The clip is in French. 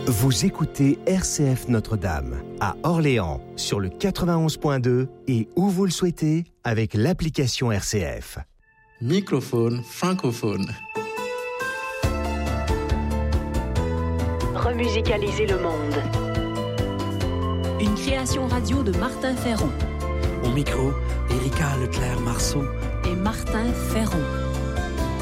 Vous écoutez RCF Notre-Dame à Orléans sur le 91.2 et où vous le souhaitez avec l'application RCF. Microphone francophone. Remusicaliser le monde. Une création radio de Martin Ferron. Au micro, Erika Leclerc-Marceau et Martin Ferron.